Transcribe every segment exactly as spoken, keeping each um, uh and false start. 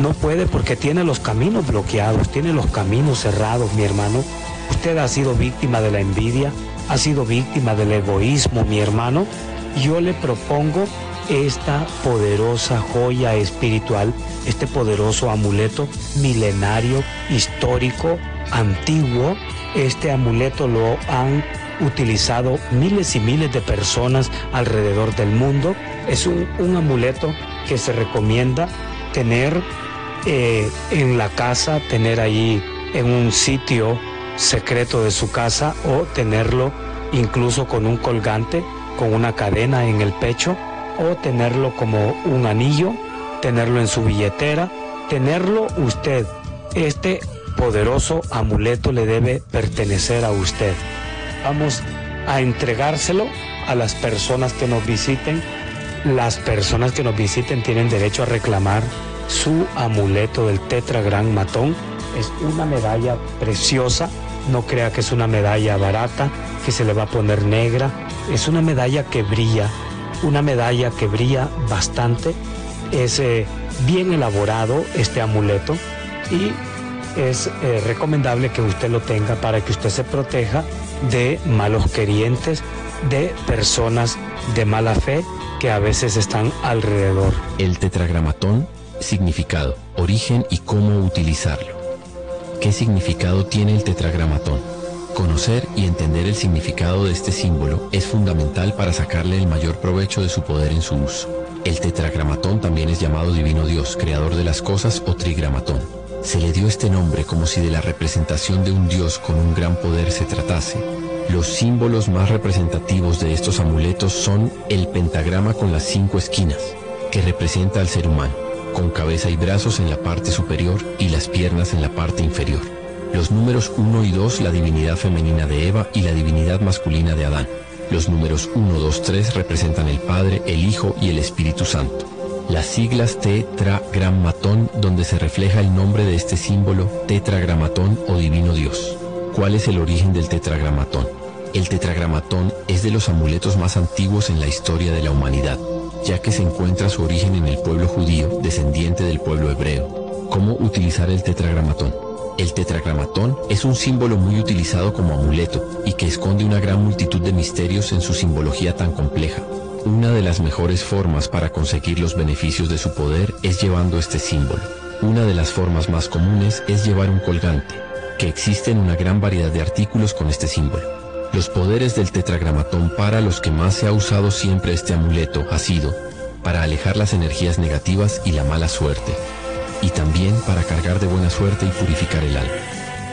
No puede porque tiene los caminos bloqueados, tiene los caminos cerrados, mi hermano. Usted ha sido víctima de la envidia, ha sido víctima del egoísmo, mi hermano. Yo le propongo esta poderosa joya espiritual, este poderoso amuleto milenario, histórico, antiguo. Este amuleto lo han utilizado miles y miles de personas alrededor del mundo. Es un, un amuleto que se recomienda tener eh, en la casa, tener ahí en un sitio secreto de su casa, o tenerlo incluso con un colgante, con una cadena en el pecho, o tenerlo como un anillo, tenerlo en su billetera, tenerlo usted. Este poderoso amuleto le debe pertenecer a usted. Vamos a entregárselo a las personas que nos visiten. Las personas que nos visiten tienen derecho a reclamar su amuleto del tetragrammatón. Es una medalla preciosa, no crea que es una medalla barata, que se le va a poner negra. Es una medalla que brilla, una medalla que brilla bastante. Es eh, bien elaborado este amuleto y es eh, recomendable que usted lo tenga para que usted se proteja de malos querientes, de personas de mala fe que a veces están alrededor. El tetragrammatón, significado, origen y cómo utilizarlo. ¿Qué significado tiene el tetragrammatón? Conocer y entender el significado de este símbolo es fundamental para sacarle el mayor provecho de su poder en su uso. El tetragrammatón también es llamado Divino Dios, creador de las cosas, o trigramatón. Se le dio este nombre como si de la representación de un Dios con un gran poder se tratase. Los símbolos más representativos de estos amuletos son el pentagrama con las cinco esquinas, que representa al ser humano, con cabeza y brazos en la parte superior y las piernas en la parte inferior. Los números uno y dos, la divinidad femenina de Eva y la divinidad masculina de Adán. Los números uno, dos, tres representan el Padre, el Hijo y el Espíritu Santo. Las siglas tetragrammatón, donde se refleja el nombre de este símbolo, tetragrammatón o Divino Dios. ¿Cuál es el origen del tetragrammatón? El tetragrammatón es de los amuletos más antiguos en la historia de la humanidad, ya que se encuentra su origen en el pueblo judío, descendiente del pueblo hebreo. ¿Cómo utilizar el tetragrammatón? El tetragrammatón es un símbolo muy utilizado como amuleto y que esconde una gran multitud de misterios en su simbología tan compleja. Una de las mejores formas para conseguir los beneficios de su poder es llevando este símbolo. Una de las formas más comunes es llevar un colgante, que existen una gran variedad de artículos con este símbolo. Los poderes del tetragrammatón, para los que más se ha usado siempre este amuleto, ha sido para alejar las energías negativas y la mala suerte, y también para cargar de buena suerte y purificar el alma.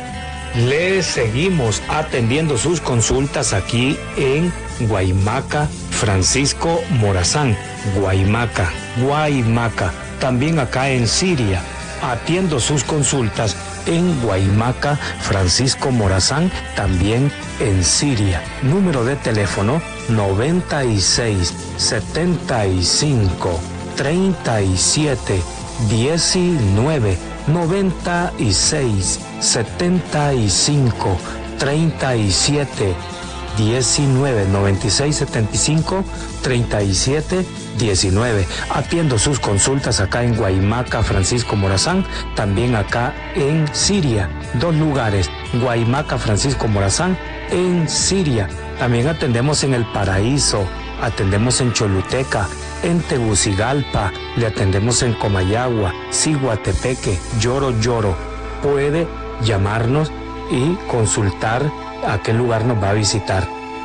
Le seguimos atendiendo sus consultas aquí en Guaymaca, Francisco Morazán, Guaymaca, Guaymaca, también acá en Siria. Atiendo sus consultas en Guaymaca, Francisco Morazán, también en Siria. Número de teléfono noventa y seis, setenta y cinco, treinta y siete, diecinueve, noventa y seis, setenta y cinco, treinta y siete, diecinueve, noventa y seis, setenta y cinco, treinta y siete, diecinueve. Atiendo sus consultas acá en Guaymaca, Francisco Morazán, también acá en Siria. Dos lugares, Guaymaca, Francisco Morazán, en Siria. También atendemos en El Paraíso, atendemos en Choluteca, en Tegucigalpa, le atendemos en Comayagua, Ciguatepeque, Lloro Lloro. Puede llamarnos y consultar a qué lugar nos va a visitar.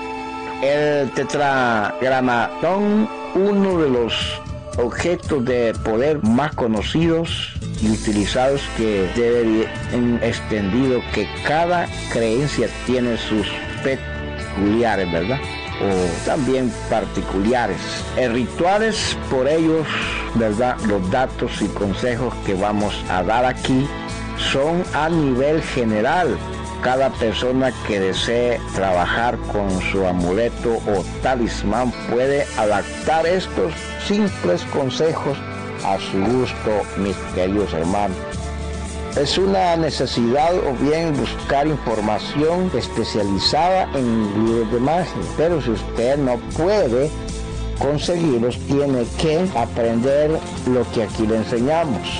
El tetragrammatón, uno de los objetos de poder más conocidos y utilizados, que debe extendido que cada creencia tiene sus peculiares, ¿verdad? O también particulares. En rituales, por ellos, ¿verdad? Los datos y consejos que vamos a dar aquí son a nivel general. Cada persona que desee trabajar con su amuleto o talismán puede adaptar estos simples consejos a su gusto, mis queridos hermanos. Es una necesidad o bien buscar información especializada en libros de magia, pero si usted no puede conseguirlos, tiene que aprender lo que aquí le enseñamos.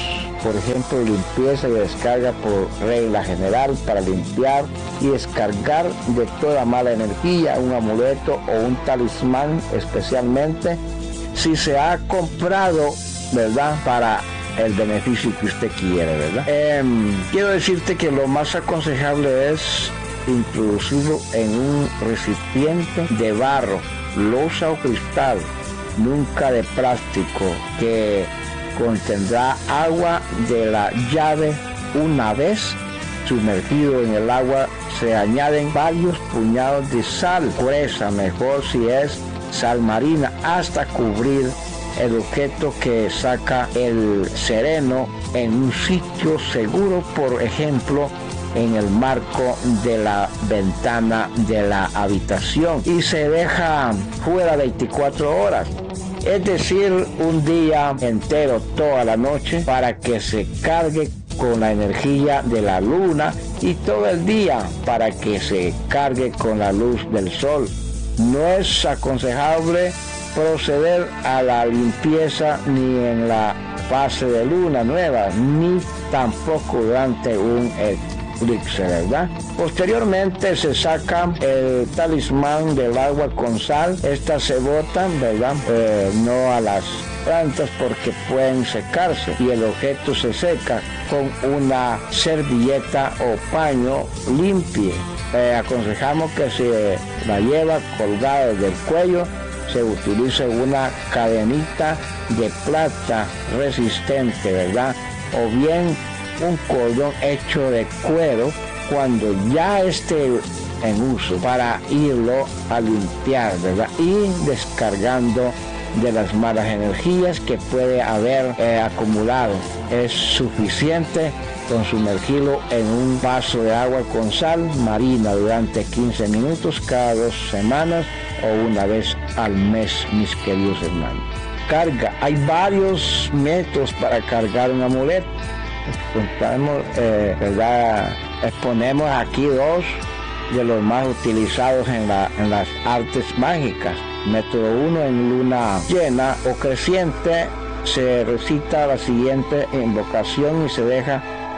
por ejemplo, limpieza y descarga por regla general para limpiar y descargar de toda mala energía, un amuleto o un talismán especialmente si se ha comprado, ¿verdad?, para el beneficio que usted quiere, ¿verdad? Eh, quiero decirte que lo más aconsejable es introducirlo en un recipiente de barro, losa o cristal, nunca de plástico, que contendrá agua de la llave. Una vez sumergido en el agua se añaden varios puñados de sal gruesa, mejor si es sal marina, hasta cubrir el objeto que saca el sereno en un sitio seguro, por ejemplo en el marco de la ventana de la habitación, y se deja fuera veinticuatro horas, es decir, un día entero, toda la noche, para que se cargue con la energía de la luna, y todo el día para que se cargue con la luz del sol. No es aconsejable proceder a la limpieza ni en la fase de luna nueva, ni tampoco durante un eclipse, ¿verdad? Posteriormente se saca el talismán del agua con sal. Estas se botan, ¿verdad? Eh, no a las plantas porque pueden secarse, y el objeto se seca con una servilleta o paño limpio. Eh, aconsejamos que se la lleva colgada del cuello, se utilice una cadenita de plata resistente, ¿verdad? O bien un cordón hecho de cuero cuando ya esté en uso, para irlo a limpiar, ¿verdad? Y descargando de las malas energías que puede haber eh, acumulado. Es suficiente con sumergirlo en un vaso de agua con sal marina durante quince minutos cada dos semanas o una vez al mes, mis queridos hermanos. Carga. Hay varios métodos para cargar un amuleto. Contamos, eh, ¿verdad? Exponemos aquí dos de los más utilizados en, la, en las artes mágicas. Método uno: en luna llena o creciente se recita la siguiente invocación y se deja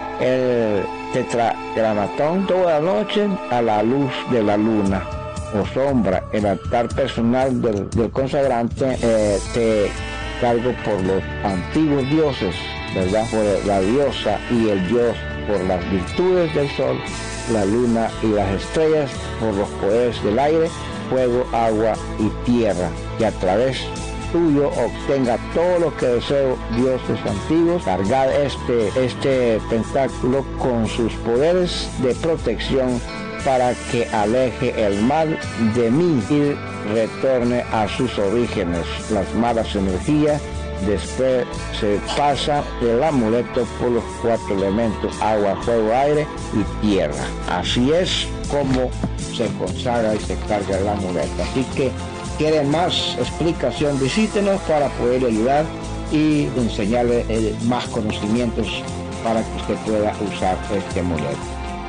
el tetragramatón toda la noche a la luz de la luna o sombra. El altar personal del, del consagrante eh, te cargo por los antiguos dioses, ¿verdad? Por la diosa y el dios, por las virtudes del sol, la luna y las estrellas, por los poderes del aire, fuego, agua y tierra, y a través tuyo obtenga todo lo que deseo, dioses antiguos. Cargad este, este pentáculo con sus poderes de protección para que aleje el mal de mí y retorne a sus orígenes las malas energías. Después se pasa el amuleto por los cuatro elementos: agua, fuego, aire y tierra. Así es como se consagra y se carga el amuleto. Así que, ¿quiere más explicación? Visítenos para poder ayudar y enseñarle eh, más conocimientos para que usted pueda usar este amuleto.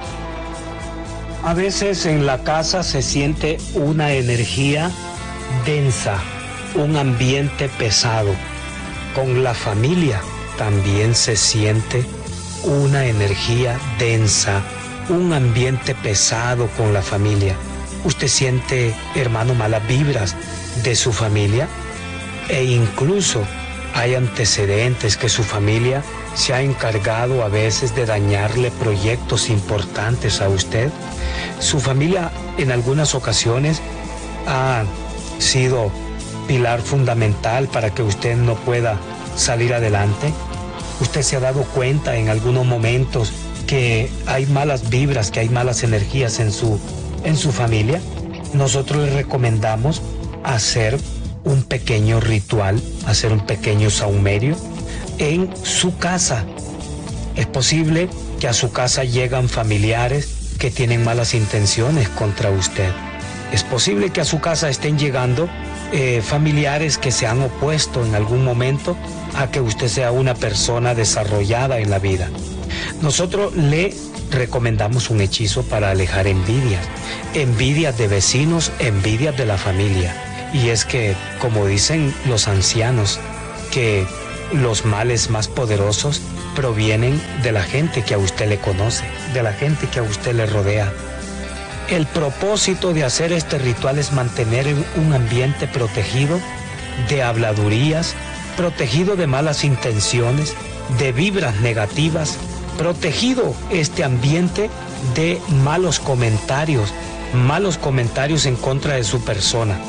A veces en la casa se siente una energía densa, un ambiente pesado. Con la familia también se siente una energía densa, un ambiente pesado con la familia. ¿Usted siente, hermano, malas vibras de su familia? E incluso hay antecedentes que su familia se ha encargado a veces de dañarle proyectos importantes a usted. Su familia en algunas ocasiones ha sido pilar fundamental para que usted no pueda salir adelante. Usted se ha dado cuenta en algunos momentos que hay malas vibras, que hay malas energías en su, en su familia. Nosotros le recomendamos hacer un pequeño ritual, hacer un pequeño saumerio en su casa. Es posible que a su casa llegan familiares que tienen malas intenciones contra usted. Es posible que a su casa estén llegando eh, familiares que se han opuesto en algún momento a que usted sea una persona desarrollada en la vida. Nosotros le recomendamos un hechizo para alejar envidias, envidias de vecinos, envidias de la familia. Y es que, como dicen los ancianos, que los males más poderosos provienen de la gente que a usted le conoce, de la gente que a usted le rodea. El propósito de hacer este ritual es mantener un ambiente protegido de habladurías, protegido de malas intenciones, de vibras negativas, protegido este ambiente de malos comentarios, malos comentarios en contra de su persona.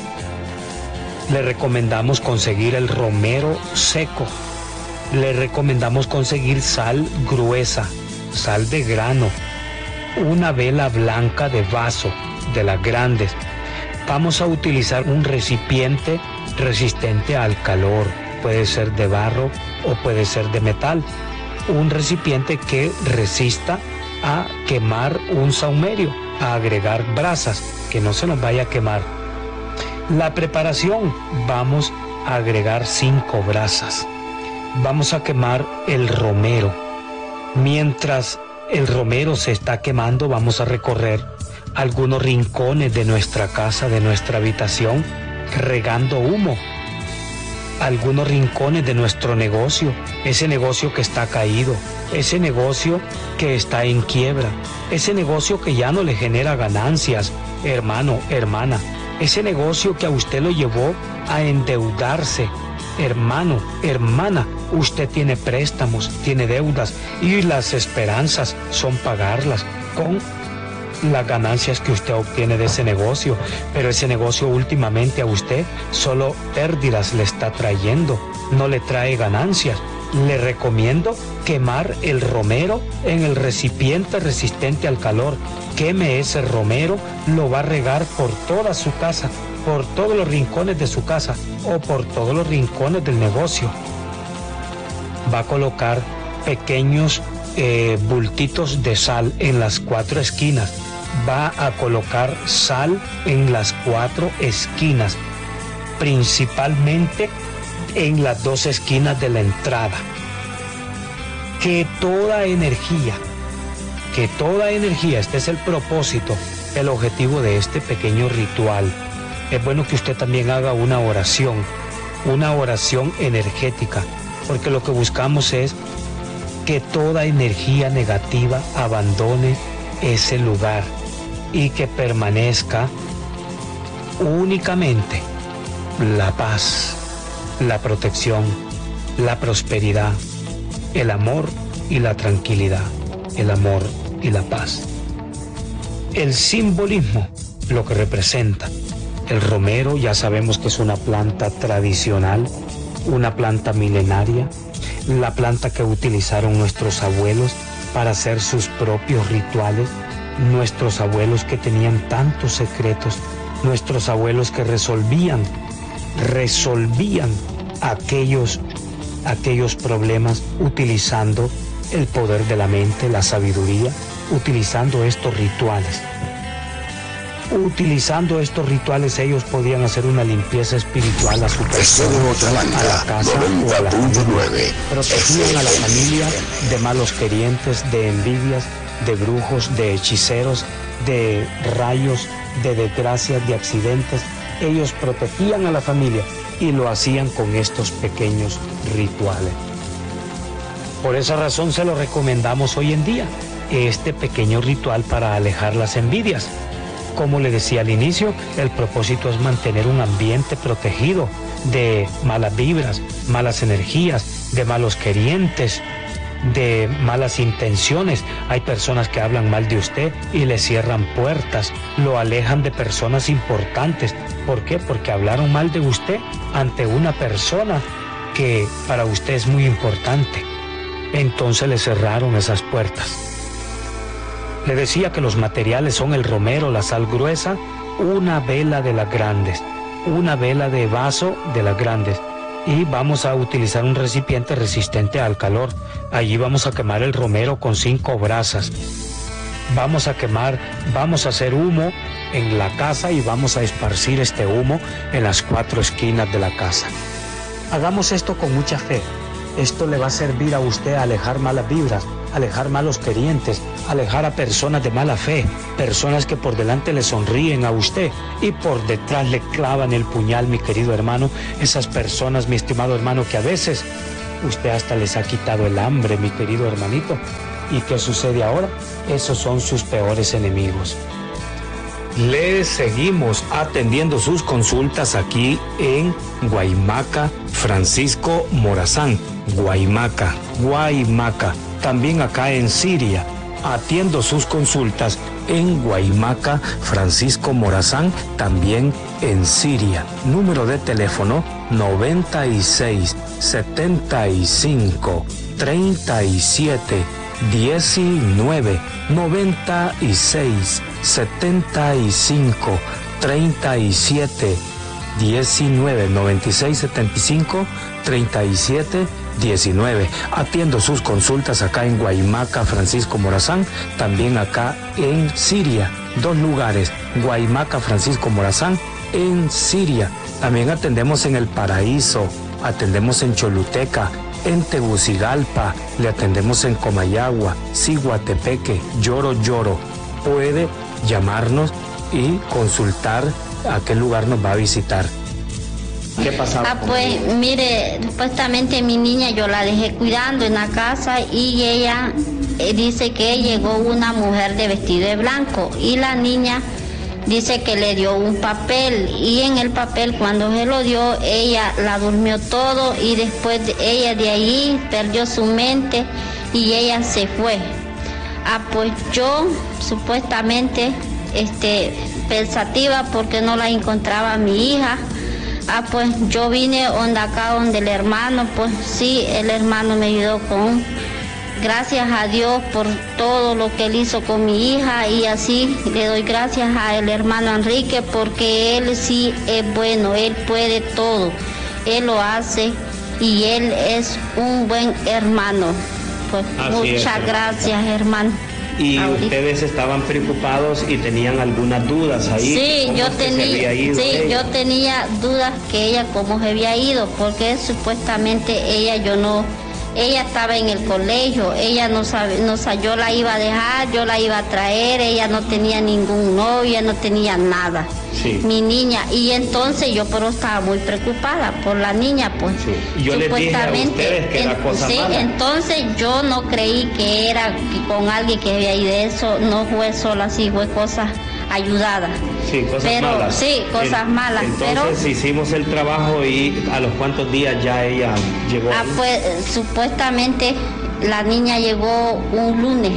Le recomendamos conseguir el romero seco. Le recomendamos conseguir sal gruesa, sal de grano, una vela blanca de vaso, de las grandes. Vamos a utilizar un recipiente resistente al calor. Puede ser de barro o puede ser de metal. Un recipiente que resista a quemar un saumerio, a agregar brasas, que no se nos vaya a quemar. La preparación, vamos a agregar cinco brasas. Vamos a quemar el romero. Mientras el romero se está quemando, vamos a recorrer algunos rincones de nuestra casa, de nuestra habitación, regando humo. Algunos rincones de nuestro negocio, ese negocio que está caído, ese negocio que está en quiebra, ese negocio que ya no le genera ganancias, hermano, hermana, ese negocio que a usted lo llevó a endeudarse, hermano, hermana, usted tiene préstamos, tiene deudas y las esperanzas son pagarlas con las ganancias que usted obtiene de ese negocio, pero ese negocio últimamente a usted solo pérdidas le está trayendo, no le trae ganancias. Le recomiendo quemar el romero en el recipiente resistente al calor. Queme ese romero, lo va a regar por toda su casa, por todos los rincones de su casa o por todos los rincones del negocio. Va a colocar pequeños eh, bultitos de sal en las cuatro esquinas. Va a colocar sal en las cuatro esquinas, principalmente en las dos esquinas de la entrada. Que toda energía, que toda energía, este es el propósito, el objetivo de este pequeño ritual. Es bueno que usted también haga una oración, una oración energética, porque lo que buscamos es que toda energía negativa abandone ese lugar y que permanezca únicamente la paz, la protección, la prosperidad, el amor y la tranquilidad, el amor y la paz. El simbolismo, lo que representa. El romero ya sabemos que es una planta tradicional, una planta milenaria, la planta que utilizaron nuestros abuelos para hacer sus propios rituales, nuestros abuelos que tenían tantos secretos, nuestros abuelos que resolvían, resolvían aquellos, aquellos problemas utilizando el poder de la mente, la sabiduría, utilizando estos rituales. Utilizando estos rituales ellos podían hacer una limpieza espiritual a su persona, a la casa o a la familia. Protegían a la familia de malos querientes, de envidias, de brujos, de hechiceros, de rayos, de desgracias, de accidentes. Ellos protegían a la familia y lo hacían con estos pequeños rituales. Por esa razón se lo recomendamos hoy en día, este pequeño ritual para alejar las envidias. Como le decía al inicio, el propósito es mantener un ambiente protegido de malas vibras, malas energías, de malos querientes, de malas intenciones. Hay personas que hablan mal de usted y le cierran puertas, lo alejan de personas importantes. ¿Por qué? Porque hablaron mal de usted ante una persona que para usted es muy importante. Entonces le cerraron esas puertas. Le decía que los materiales son el romero, la sal gruesa, una vela de las grandes, una vela de vaso de las grandes. Y vamos a utilizar un recipiente resistente al calor. Allí vamos a quemar el romero con cinco brasas. Vamos a quemar, vamos a hacer humo en la casa y vamos a esparcir este humo en las cuatro esquinas de la casa. Hagamos esto con mucha fe. Esto le va a servir a usted a alejar malas vibras, alejar malos querientes, alejar a personas de mala fe, personas que por delante le sonríen a usted y por detrás le clavan el puñal, mi querido hermano. Esas personas, mi estimado hermano, que a veces Usted hasta les ha quitado el hambre, mi querido hermanito. ¿Y qué sucede ahora? Esos son sus peores enemigos. Les seguimos atendiendo sus consultas aquí en Guaymaca, Francisco Morazán. Guaymaca, Guaymaca. También acá en Siria. Atiendo sus consultas en Guaymaca, Francisco Morazán, también en Siria. Número de teléfono noventa y seis, setenta y cinco, treinta y siete, diecinueve, noventa y seis, setenta y cinco, treinta y siete, diecinueve, noventa y seis, setenta y cinco, treinta y siete, diecinueve. Atiendo sus consultas acá en Guaymaca, Francisco Morazán, también acá en Siria. Dos lugares, Guaymaca, Francisco Morazán, en Siria. También atendemos en El Paraíso, atendemos en Choluteca, en Tegucigalpa, le atendemos en Comayagua, Ciguatepeque, Lloro Lloro. Puede llamarnos y consultar a qué lugar nos va a visitar. ¿Qué pasaba? Ah, pues mire, supuestamente mi niña yo la dejé cuidando en la casa y ella eh, dice que llegó una mujer de vestido de blanco y la niña dice que le dio un papel y en el papel cuando se lo dio ella la durmió todo y después de, ella de ahí perdió su mente y ella se fue. Ah, pues yo supuestamente este, pensativa porque no la encontraba mi hija. Ah, pues yo vine donde acá, donde el hermano, pues sí, el hermano me ayudó con, gracias a Dios por todo lo que él hizo con mi hija y así le doy gracias al hermano Enrique porque él sí es bueno, él puede todo, él lo hace y él es un buen hermano. Pues así muchas es, gracias, hermano. ¿Y ahorita ustedes estaban preocupados y tenían algunas dudas ahí? Sí, yo tenía, sí, yo tenía dudas que ella cómo se había ido, porque supuestamente ella yo no, ella estaba en el colegio, ella no sabe, no sabe, yo la iba a dejar, yo la iba a traer, ella no tenía ningún novio, no tenía nada. Sí. Mi niña, y entonces yo pero estaba muy preocupada por la niña, pues sí. Yo les dije a ustedes que en, era cosa sí, mala. Entonces yo no creí que era que con alguien que había ido de eso, no fue solo así, fue cosas ayudadas. Sí, cosas pero, malas. Sí, cosas en, malas. Entonces pero, hicimos el trabajo y a los cuantos días ya ella llegó. Ah, pues supuestamente la niña llegó un lunes.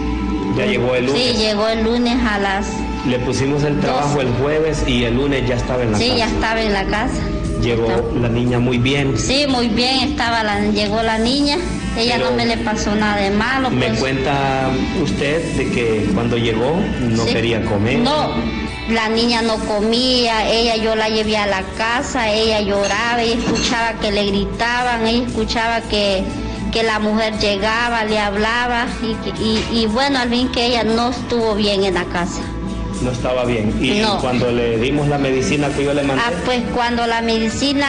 Ya llegó el lunes. Sí, llegó el lunes a las... Le pusimos el trabajo el jueves y el lunes ya estaba en la sí, casa. Sí, ya estaba en la casa. Llegó no. La niña muy bien. Sí, muy bien, estaba la, llegó la niña. Ella Pero no me le pasó nada de malo. Me pues. cuenta usted de que cuando llegó no sí. quería comer. No, la niña no comía, ella yo la llevé a la casa, ella lloraba, ella escuchaba que le gritaban, ella escuchaba que... que la mujer llegaba, le hablaba y, y, y bueno, al fin que ella no estuvo bien en la casa. No estaba bien. ¿Y no. cuando le dimos la medicina que yo le mandé? Ah, pues cuando la medicina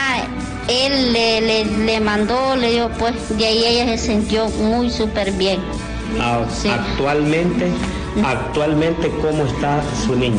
él le, le, le mandó, le dio, pues de ahí ella se sintió muy súper bien. Ah, sí. Actualmente, actualmente, ¿cómo está su niña?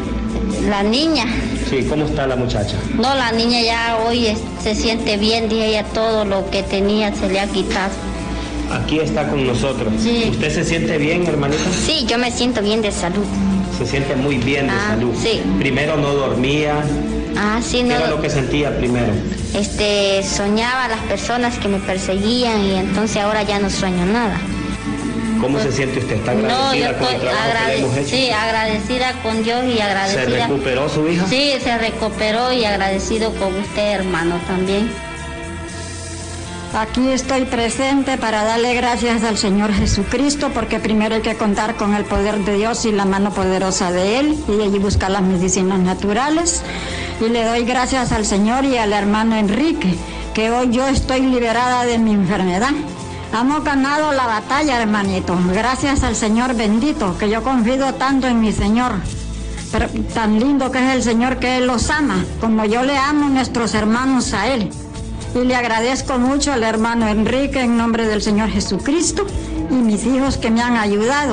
La niña. Sí, ¿cómo está la muchacha? No, la niña ya hoy es, se siente bien, dije ella, todo lo que tenía se le ha quitado. Aquí está con nosotros. Sí. ¿Usted se siente bien, hermanita? Sí, yo me siento bien de salud. Se siente muy bien de ah, salud. Sí. Primero no dormía. Ah, sí, no. ¿Qué era lo que sentía primero? Este, soñaba a las personas que me perseguían y entonces ahora ya no sueño nada. ¿Cómo pues, se siente usted? ¿Está agradecida no, con el trabajo agrade- que le hemos hecho? Sí, agradecida con Dios y agradecida. ¿Se recuperó su hija? Sí, se recuperó y agradecido con usted, hermano, también. Aquí estoy presente para darle gracias al Señor Jesucristo, porque primero hay que contar con el poder de Dios y la mano poderosa de Él, y allí buscar las medicinas naturales. Y le doy gracias al Señor y al hermano Enrique, que hoy yo estoy liberada de mi enfermedad. Hemos ganado la batalla, hermanito, gracias al Señor bendito, que yo confío tanto en mi Señor. Pero tan lindo que es el Señor, que Él los ama, como yo le amo a nuestros hermanos a Él. Y le agradezco mucho al hermano Enrique en nombre del Señor Jesucristo y mis hijos que me han ayudado,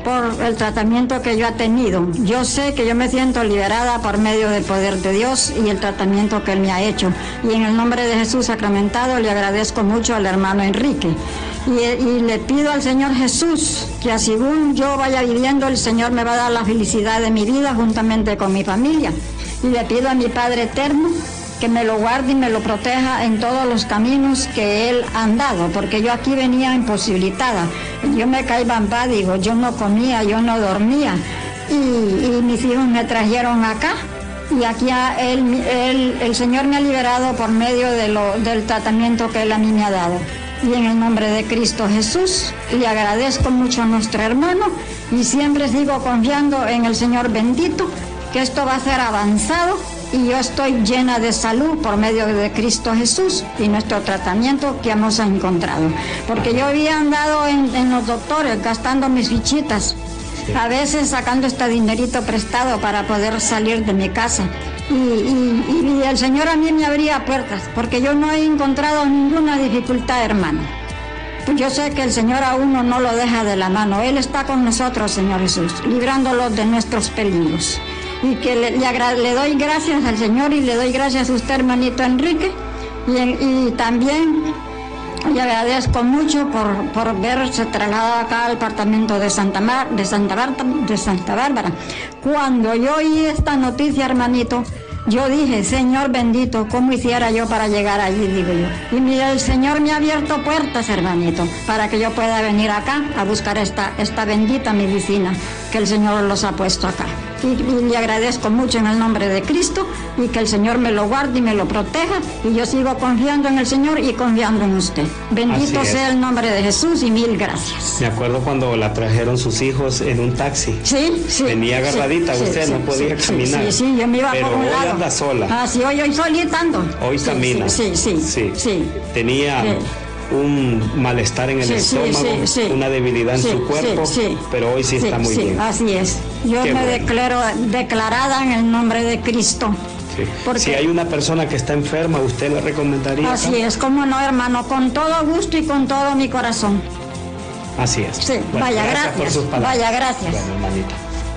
por el tratamiento que yo he tenido. Yo sé que yo me siento liberada por medio del poder de Dios y el tratamiento que Él me ha hecho. Y en el nombre de Jesús sacramentado le agradezco mucho al hermano Enrique. Y, y le pido al Señor Jesús que según yo vaya viviendo, el Señor me va a dar la felicidad de mi vida juntamente con mi familia. Y le pido a mi Padre Eterno que me lo guarde y me lo proteja en todos los caminos que Él ha andado, porque yo aquí venía imposibilitada. Yo me caía en paz, digo, yo no comía, yo no dormía. Y, y mis hijos me trajeron acá. Y aquí a él, él, el Señor me ha liberado por medio de lo, del tratamiento que Él a mí me ha dado. Y en el nombre de Cristo Jesús, le agradezco mucho a nuestro hermano y siempre sigo confiando en el Señor bendito, que esto va a ser avanzado y yo estoy llena de salud por medio de Cristo Jesús y nuestro tratamiento que hemos encontrado. Porque yo había andado en, en los doctores gastando mis fichitas, a veces sacando este dinerito prestado para poder salir de mi casa. Y, y, y el Señor a mí me abría puertas, porque yo no he encontrado ninguna dificultad, hermano. Pues yo sé que el Señor a uno no lo deja de la mano. Él está con nosotros, Señor Jesús, librándolos de nuestros peligros. Y que le, le, le doy gracias al Señor y le doy gracias a usted, hermanito Enrique. Y, y también le agradezco mucho por, por verse trasladado acá al departamento de Santa, Mar, de, Santa Bar, de Santa Bárbara. Cuando yo oí esta noticia, hermanito, yo dije, Señor bendito, ¿cómo hiciera yo para llegar allí? Digo yo. Y mira, el Señor me ha abierto puertas, hermanito, para que yo pueda venir acá a buscar esta, esta bendita medicina que el Señor los ha puesto acá. Y, y le agradezco mucho en el nombre de Cristo y que el Señor me lo guarde y me lo proteja y yo sigo confiando en el Señor y confiando en usted. Bendito sea el nombre de Jesús y mil gracias. Me acuerdo cuando la trajeron sus hijos en un taxi. Sí, sí. Venía agarradita, sí, usted sí, no podía sí, caminar. Sí, sí, yo me iba pero por un hoy lado. anda sola. Ah, sí, hoy, hoy solita ando. Hoy sí, camina. Sí, sí, sí. sí. sí. Tenía sí. un malestar en el sí, estómago, sí, sí, una debilidad en sí, su cuerpo, sí, sí, pero hoy sí, sí está muy sí, bien. Así es. Yo Qué me bueno. declaro declarada en el nombre de Cristo. Sí. Porque, si hay una persona que está enferma, ¿usted le recomendaría? Así acá? es, como no, hermano, con todo gusto y con todo mi corazón. Así es. Sí, bueno, vaya, gracias. gracias. Por sus palabras. Vaya, gracias. Bueno, hermanita.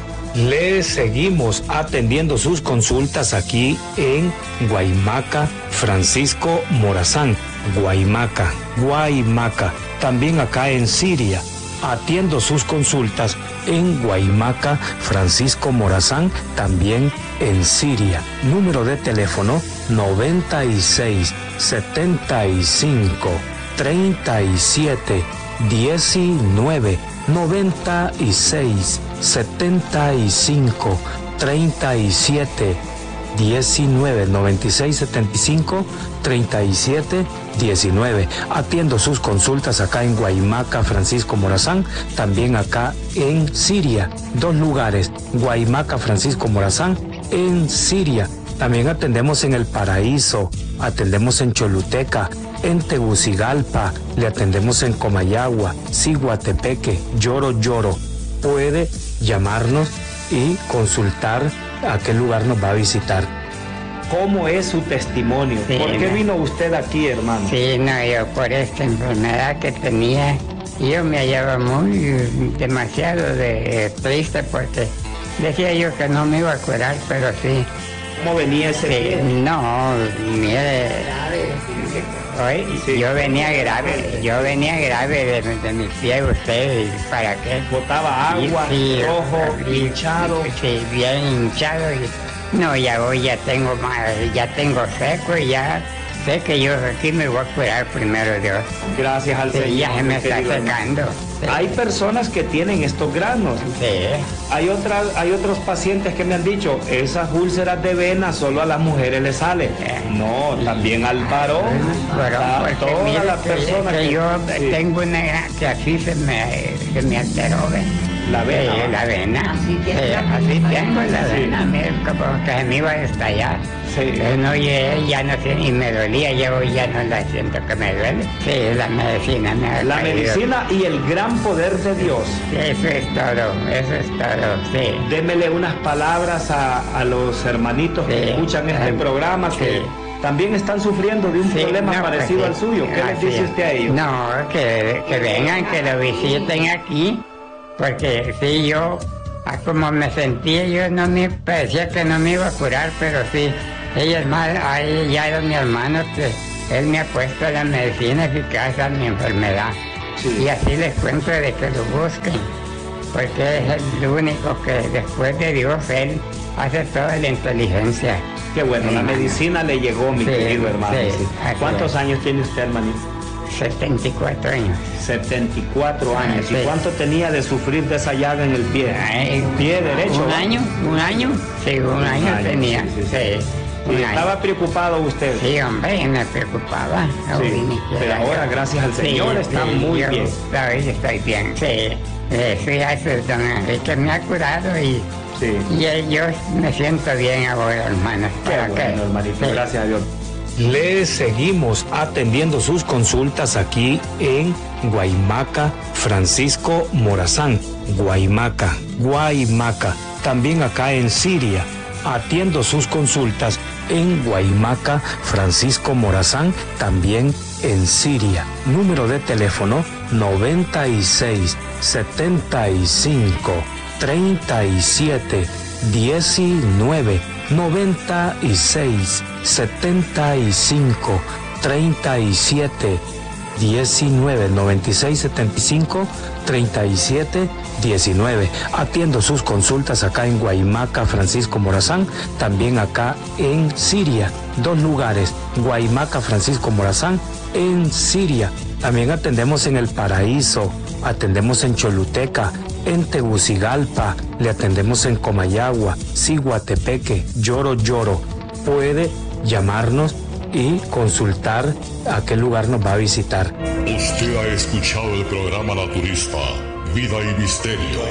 Le seguimos atendiendo sus consultas aquí en Guaymaca, Francisco Morazán. Guaymaca, Guaymaca. También acá en Siria. Atiendo sus consultas en Guaymaca, Francisco Morazán, también en Siria. Número de teléfono noventa y seis, setenta y cinco, treinta y siete, diecinueve. noventa y seis, setenta y cinco, treinta y siete, diecinueve. noventa y seis, setenta y cinco, treinta y siete, diecinueve. Atiendo sus consultas acá en Guaymaca, Francisco Morazán, también acá en Siria. Dos lugares, Guaymaca, Francisco Morazán, en Siria. También atendemos en El Paraíso, atendemos en Choluteca, en Tegucigalpa, le atendemos en Comayagua, Ciguatepeque, Lloro Lloro. Puede llamarnos y consultar a qué lugar nos va a visitar. ¿Cómo es su testimonio? Sí, ¿Por qué no. vino usted aquí, hermano? Sí, no, yo por esta enfermedad que tenía, yo me hallaba muy, demasiado de triste porque decía yo que no me iba a curar, pero sí. ¿Cómo venía ese Sí, pie? no, mire, hoy Sí. yo venía grave, yo venía grave de, de mi pie, usted, ¿y ¿para qué? Botaba agua, Sí, rojo, y- hinchado. Sí, bien hinchado. Y, no, ya hoy ya tengo más, ya tengo seco y ya sé que yo aquí me voy a curar primero Dios. Gracias al Sí, Señor. ya se me está querido hermano. secando. Sí. Hay personas que tienen estos granos. Sí. Hay otras, hay otros pacientes que me han dicho, esas úlceras de vena solo a las mujeres les sale. No, también al varón. Pero a porque todas mire las que- personas que que- yo sí. tengo una que así se me, se me alteró, ¿ve? La vena, Sí, ¿va? la vena. Sí, así tengo la Sí. vena, mire, como que se me iba a estallar. Sí. Pero no, ya, ya no sé, y me dolía, ya hoy ya no la siento que me duele. Sí, la medicina me ha La caído. medicina y el gran poder de Dios. Eso es todo, eso es todo, sí. Démele unas palabras a, a los hermanitos que Sí. escuchan este Ah, programa que sí. también están sufriendo de un Sí, problema no, parecido pues al sí. suyo. ¿Qué les Así dice es. usted a ellos? No, que, que vengan, que lo visiten aquí. porque sí, yo, a como me sentía, yo no me parecía que no me iba a curar, pero sí, ella es más, ahí ya era mi hermano que él me ha puesto la medicina eficaz a mi enfermedad. Sí. Y así les cuento de que lo busquen, porque es el único que después de Dios, él hace toda la inteligencia. Qué bueno, mi la hermano. medicina le llegó, mi Sí, querido hermano. sí, Sí. ¿Cuántos es. años tiene usted, hermanito? setenta y cuatro años. setenta y cuatro años. Sí. ¿Y cuánto tenía de sufrir de esa llaga en el pie? Ay, ¿Pie derecho? Un ¿va? año, un año, sí, un, un año, año tenía. Sí, sí, sí. Sí, ¿Y un estaba año. preocupado usted? Sí, hombre, me preocupaba. Sí, pero ahora, gracias al Señor, sí, está sí, muy yo, bien. Hoy estoy bien, sí. Eh, sí, hace don Enrique me ha curado y, Sí. y yo me siento bien ahora, hermano. Qué ¿Para bueno, qué? hermanito, Sí. gracias a Dios. Le seguimos atendiendo sus consultas aquí en Guaymaca, Francisco Morazán. Guaymaca, Guaymaca. También acá en Siria. Atiendo sus consultas en Guaymaca, Francisco Morazán, también en Siria. Número de teléfono noventa y seis, setenta y cinco, treinta y siete, diecinueve. noventa y seis, setenta y cinco, treinta y siete, diecinueve. noventa y seis, setenta y cinco, treinta y siete, diecinueve. Atiendo sus consultas acá en Guaymaca, Francisco Morazán, también acá en Siria. Dos lugares, Guaymaca, Francisco Morazán, en Siria. También atendemos en El Paraíso, atendemos en Choluteca, en Tegucigalpa, le atendemos en Comayagua, Ciguatepeque, Lloro Lloro. Puede llamarnos y consultar a qué lugar nos va a visitar. Usted ha escuchado el programa naturista Vida y Misterio.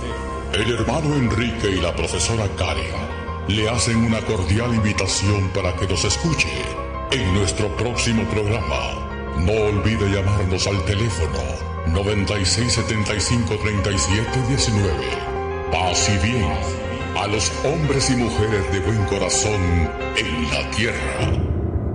El hermano Enrique y la profesora Karen le hacen una cordial invitación para que nos escuche en nuestro próximo programa. No olvide llamarnos al teléfono noventa y seis, setenta y cinco, treinta y siete, diecinueve. Paz y bien a los hombres y mujeres de buen corazón en la tierra.